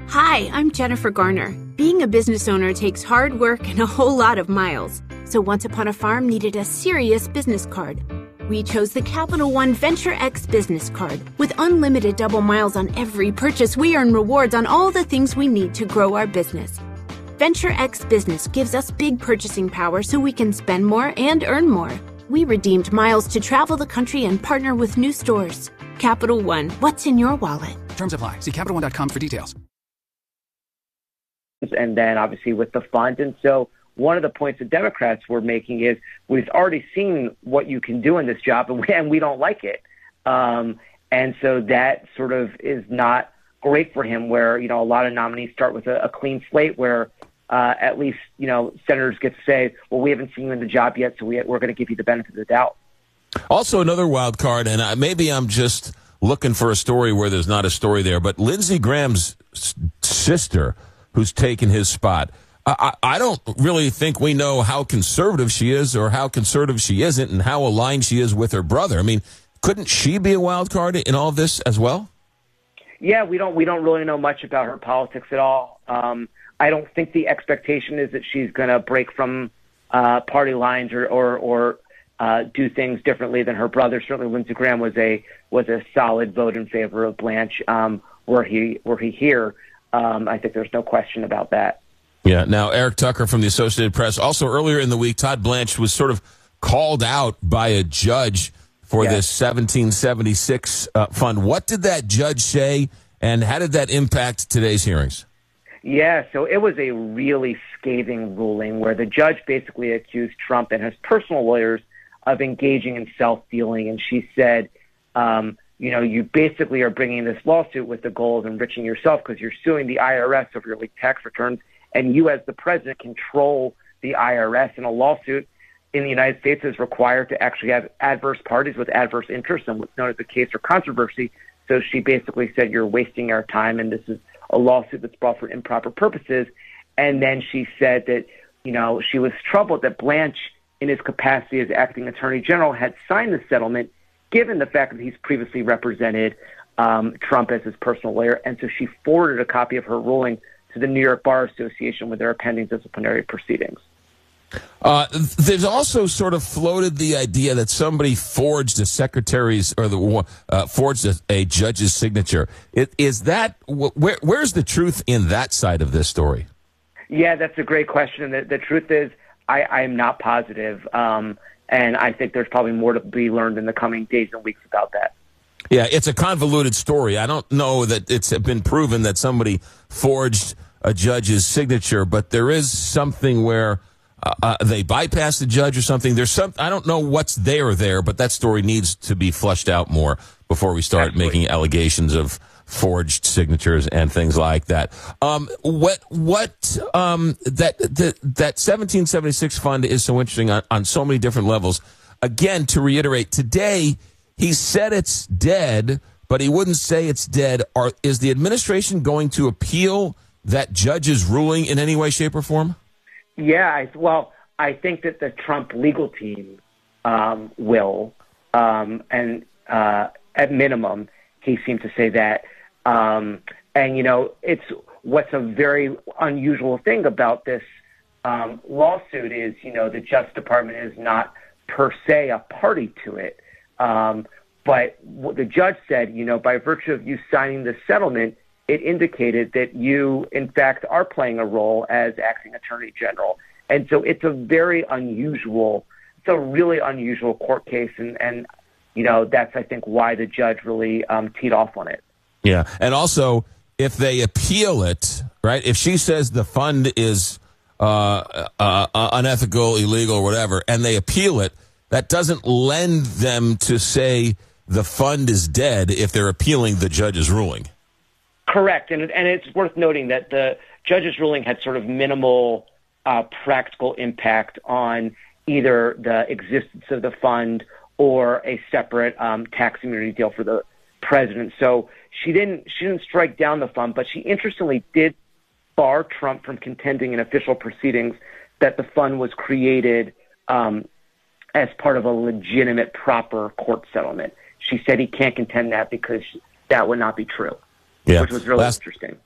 Hi, I'm Jennifer Garner. Being a business owner takes hard work and a whole lot of miles. So Once Upon a Farm needed a serious business card. We chose the Capital One Venture X business card. With unlimited double miles on every purchase, we earn rewards on all the things we need to grow our business. Venture X Business gives us big purchasing power so we can spend more and earn more. We redeemed miles to travel the country and partner with new stores. Capital One, what's in your wallet? Terms apply. See CapitalOne.com for details. And then obviously with the fund. And so one of the points the Democrats were making is we've already seen what you can do in this job, and we don't like it. And so that sort of is not great for him, where, a lot of nominees start with a clean slate where at least, senators get to say, well, we haven't seen you in the job yet, so we're going to give you the benefit of the doubt. Also, another wild card, and maybe I'm just looking for a story where there's not a story there, but Lindsey Graham's sister, who's taken his spot. I don't really think we know how conservative she is or how conservative she isn't and how aligned she is with her brother. I mean, couldn't she be a wild card in all of this as well? Yeah, we don't really know much about her politics at all. I don't think the expectation is that she's going to break from party lines or do things differently than her brother. Certainly, Lindsey Graham was a solid vote in favor of Blanche. Were he here, I think there's no question about that. Yeah. Now, Eric Tucker from the Associated Press. Also, earlier in the week, Todd Blanche was sort of called out by a judge for this 1776 fund. What did that judge say, and how did that impact today's hearings? Yeah, so it was a really scathing ruling where the judge basically accused Trump and his personal lawyers of engaging in self-dealing. And she said, you basically are bringing this lawsuit with the goal of enriching yourself because you're suing the IRS over your leaked tax returns, and you as the president control the IRS. And a lawsuit in the United States is required to actually have adverse parties with adverse interests and what's known as a case or controversy. So she basically said, you're wasting our time, and this is a lawsuit that's brought for improper purposes. And then she said that, she was troubled that Blanche, in his capacity as acting attorney general, had signed the settlement, given the fact that he's previously represented Trump as his personal lawyer. And so she forwarded a copy of her ruling to the New York Bar Association with their pending disciplinary proceedings. There's also sort of floated the idea that somebody forged a secretary's or forged a judge's signature. Is that where's the truth in that side of this story? Yeah, that's a great question. The truth is, I'm not positive, and I think there's probably more to be learned in the coming days and weeks about that. Yeah, it's a convoluted story. I don't know that it's been proven that somebody forged a judge's signature, but there is something where they bypassed the judge or something. I don't know what's there, but that story needs to be flushed out more before we start making allegations of forged signatures and things like that. That 1776 fund is so interesting on so many different levels. Again, to reiterate, today he said it's dead, but he wouldn't say it's dead. Is the administration going to appeal that judge's ruling in any way, shape, or form? Yeah, I think that the Trump legal team will, and at minimum, he seemed to say that. It's what's a very unusual thing about this lawsuit is, the Justice Department is not per se a party to it. But what the judge said, by virtue of you signing the settlement, it indicated that you, in fact, are playing a role as acting attorney general. And so it's a really unusual court case. And that's, I think, why the judge really teed off on it. Yeah. And also, if they appeal it, right, if she says the fund is unethical, illegal, or whatever, and they appeal it, that doesn't lend them to say the fund is dead if they're appealing the judge's ruling. Correct. And it's worth noting that the judge's ruling had sort of minimal practical impact on either the existence of the fund or a separate tax immunity deal for the president. So she didn't strike down the fund, but she interestingly did bar Trump from contending in official proceedings that the fund was created as part of a legitimate, proper court settlement. She said he can't contend that because that would not be true. Yeah. Which was really interesting.